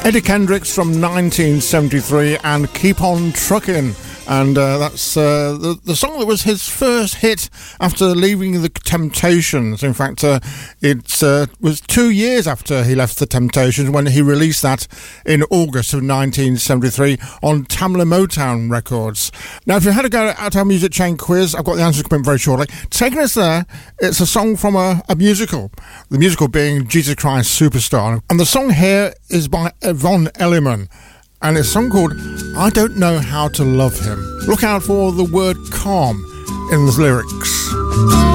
Eddie Kendricks from 1973 and Keep On Truckin'. And that's the song that was his first hit after leaving the Temptations. In fact, it was 2 years after he left the Temptations when he released that in August of 1973 on Tamla Motown Records. Now, if you had to go out our music chain quiz, I've got the answers coming very shortly. Taking us there, it's a song from a musical. The musical being Jesus Christ Superstar. And the song here is by Yvonne Elliman. And it's a song called I Don't Know How to Love Him. Look out for the word calm in the lyrics.